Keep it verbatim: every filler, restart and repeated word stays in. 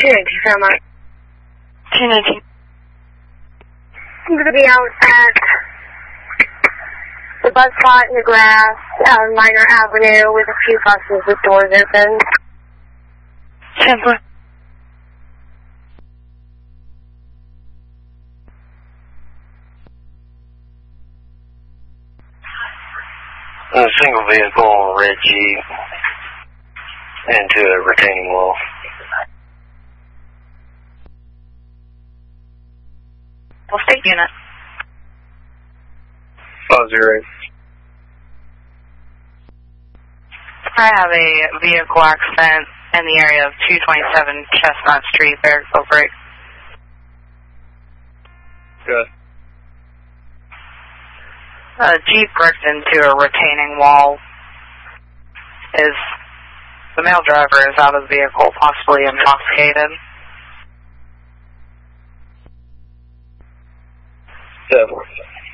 two nineteen Fairmont. two nineteen. I'm going to be out at the bus spot in the grass on Minor Avenue with a few buses with doors open. ten four. A single vehicle, red Jeep, into a retaining wall. Well, state unit. Five zero. I have a vehicle accident in the area of two twenty-seven Chestnut Street, Berryville Break. Good. A Jeep wrecked into a retaining wall. Is the male driver is out of the vehicle, possibly intoxicated. Seven.